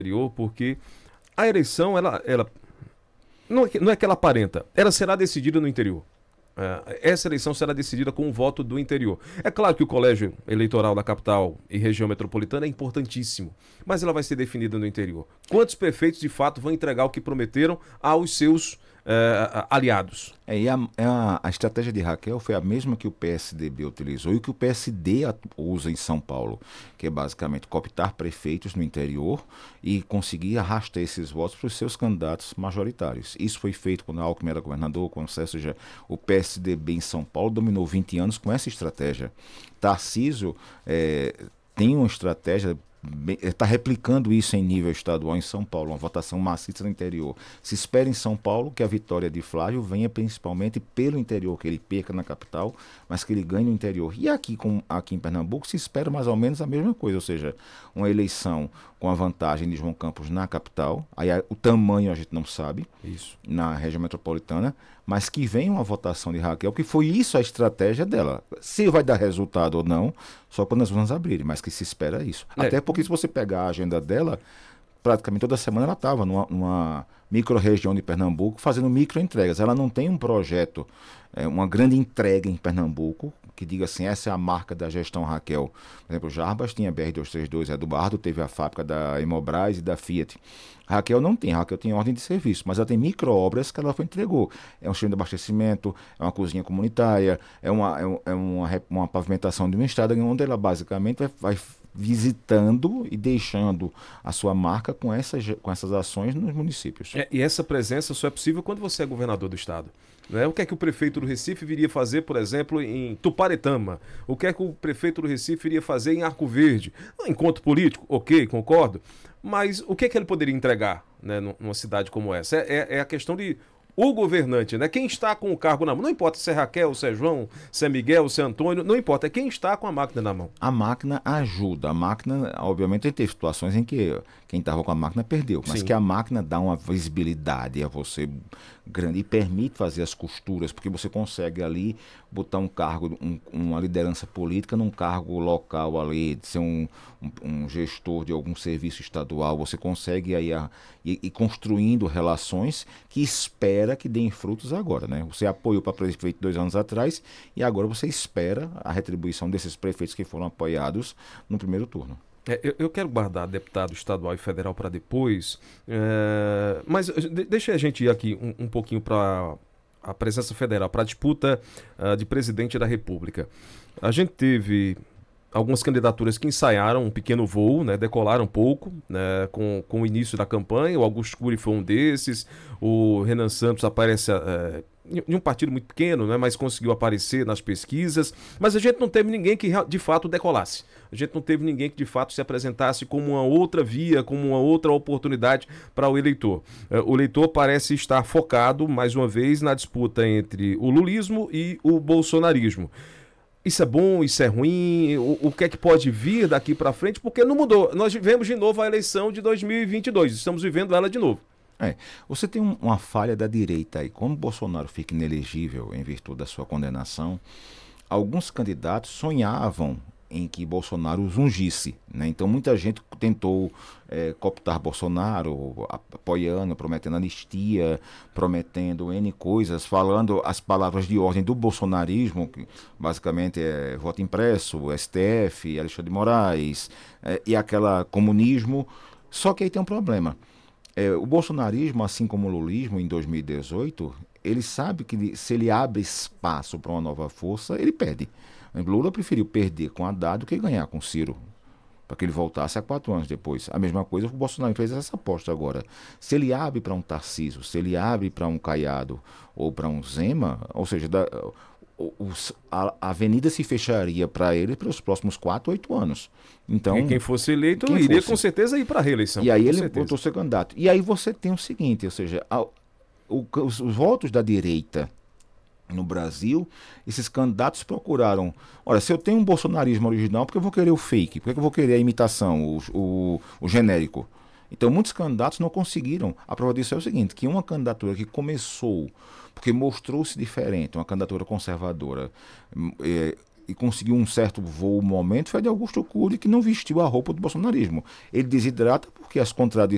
interior, porque a eleição, ela não é que ela aparenta, ela será decidida no interior. Essa eleição será decidida com o voto do interior. É claro que o colégio eleitoral da capital e região metropolitana é importantíssimo, mas ela vai ser definida no interior. Quantos prefeitos de fato vão entregar o que prometeram aos seus aliados? A estratégia de Raquel foi a mesma que o PSDB utilizou e que o PSD usa em São Paulo, que é basicamente cooptar prefeitos no interior e conseguir arrastar esses votos para os seus candidatos majoritários. Isso foi feito quando Alckmin era governador, quando ou seja, o PSDB em São Paulo dominou 20 anos com essa estratégia. Tarcísio tem uma estratégia, está replicando isso em nível estadual em São Paulo, uma votação maciça no interior. Se espera em São Paulo que a vitória de Flávio venha principalmente pelo interior, que ele perca na capital, mas que ele ganhe no interior. E aqui em Pernambuco se espera mais ou menos a mesma coisa, ou seja, uma eleição com a vantagem de João Campos na capital, o tamanho a gente não sabe, Isso. na região metropolitana, mas que venha uma votação de Raquel, que foi isso a estratégia dela. Se vai dar resultado ou não, só quando as urnas abrirem, mas que se espera isso. Até porque se você pegar a agenda dela, praticamente toda semana ela estava numa micro-região de Pernambuco fazendo micro-entregas. Ela não tem um projeto, uma grande entrega em Pernambuco, que diga assim, essa é a marca da gestão Raquel. Por exemplo, Jarbas tinha BR-232, Eduardo teve a fábrica da Hemobras e da Fiat. Raquel não tem, Raquel tem ordem de serviço, mas ela tem micro-obras que ela entregou. É um sistema de abastecimento, é uma cozinha comunitária, é uma pavimentação de uma estrada, onde ela basicamente vai visitando e deixando a sua marca com essas ações nos municípios. E essa presença só é possível quando você é governador do estado. Né? O que é que o prefeito do Recife viria fazer, por exemplo, em Tuparetama? O que é que o prefeito do Recife iria fazer em Arco Verde? Encontro político, ok, concordo. Mas o que é que ele poderia entregar, né, numa cidade como essa? É a questão de o governante, né? Quem está com o cargo na mão. Não importa se é Raquel, se é João, se é Miguel, se é Antônio, não importa, é quem está com a máquina na mão. A máquina ajuda. A máquina, obviamente, teve situações em que quem estava com a máquina perdeu, mas Sim. que a máquina dá uma visibilidade a você grande e permite fazer as costuras, porque você consegue ali botar um cargo, uma liderança política num cargo local ali, de ser um gestor de algum serviço estadual, você consegue aí ir construindo relações que espera que deem frutos agora, né? Você apoiou para prefeito 2 anos atrás e agora você espera a retribuição desses prefeitos que foram apoiados no primeiro turno. Eu quero guardar deputado estadual e federal para depois, mas deixa a gente ir aqui um pouquinho para a presença federal, para a disputa de presidente da República. A gente teve algumas candidaturas que ensaiaram um pequeno voo, né, decolaram um pouco, né, com o início da campanha. O Augusto Cury foi um desses, o Renan Santos aparece em um partido muito pequeno, né, mas conseguiu aparecer nas pesquisas, mas a gente não teve ninguém que de fato decolasse. A gente não teve ninguém que de fato se apresentasse como uma outra via, como uma outra oportunidade para o eleitor. O eleitor parece estar focado, mais uma vez, na disputa entre o lulismo e o bolsonarismo. Isso é bom, isso é ruim, o que é que pode vir daqui para frente, porque não mudou. Nós vivemos de novo a eleição de 2022, estamos vivendo ela de novo. Você tem uma falha da direita aí. Como Bolsonaro fica inelegível em virtude da sua condenação, alguns candidatos sonhavam em que Bolsonaro os ungisse, né? Então muita gente tentou cooptar Bolsonaro, apoiando, prometendo anistia, prometendo N coisas, falando as palavras de ordem do bolsonarismo, que basicamente é voto impresso, STF, Alexandre de Moraes, e aquela comunismo. Só que aí tem um problema. O bolsonarismo, assim como o lulismo em 2018, ele sabe que se ele abre espaço para uma nova força, ele perde. Lula preferiu perder com Haddad do que ganhar com Ciro, para que ele voltasse a 4 anos depois. A mesma coisa, o Bolsonaro fez essa aposta agora. Se ele abre para um Tarcísio, se ele abre para um Caiado ou para um Zema, ou seja, a avenida se fecharia para ele para os próximos 4, 8 anos. Então, e quem fosse eleito iria com certeza ir para a reeleição. E aí ele botou seu candidato. E aí você tem o seguinte, ou seja, os votos da direita no Brasil, esses candidatos procuraram, olha, se eu tenho um bolsonarismo original, por que eu vou querer o fake? Por que eu vou querer a imitação, o genérico? Então muitos candidatos não conseguiram. A prova disso é o seguinte, que uma candidatura que começou, porque mostrou-se diferente, uma candidatura conservadora, e conseguiu um certo voo, momento, foi a de Augusto Cury, que não vestiu a roupa do bolsonarismo. Ele desidrata porque as contradições